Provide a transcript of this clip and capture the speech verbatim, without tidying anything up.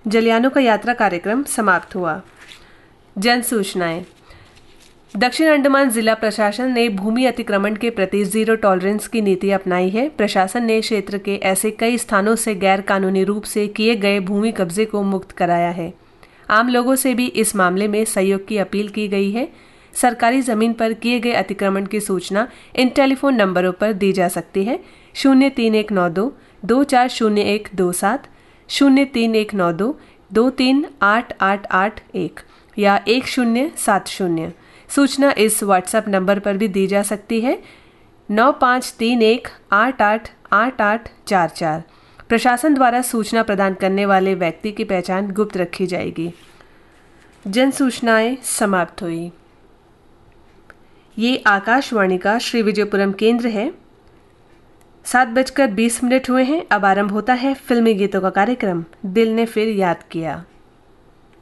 जलियानों का यात्रा कार्यक्रम समाप्त हुआ। जन सूचनाएं। दक्षिण अंडमान जिला प्रशासन ने भूमि अतिक्रमण के प्रति जीरो टॉलरेंस की नीति अपनाई है। प्रशासन ने क्षेत्र के ऐसे कई स्थानों से गैर कानूनी रूप से किए गए भूमि कब्जे को मुक्त कराया है। आम लोगों से भी इस मामले में सहयोग की अपील की गई है। सरकारी जमीन पर किए गए अतिक्रमण की सूचना इन टेलीफोन नंबरों पर दी जा सकती है। शून्य तीन एक नौ दो दो चार शून्य एक दो सात, शून्य तीन एक नौ दो दो तीन आठ आठ आठ एक या एक शून्य सात शून्य। सूचना इस व्हाट्सएप नंबर पर भी दी जा सकती है नौ पाँच तीन एक आठ आठ आठ आठ चार चार। प्रशासन द्वारा सूचना प्रदान करने वाले व्यक्ति की पहचान गुप्त रखी जाएगी। जन सूचनाएं समाप्त हुई। ये आकाशवाणी का श्री विजयपुरम केंद्र है। सात बजकर बीस मिनट हुए हैं। अब आरंभ होता है फिल्मी गीतों का कार्यक्रम दिल ने फिर याद किया।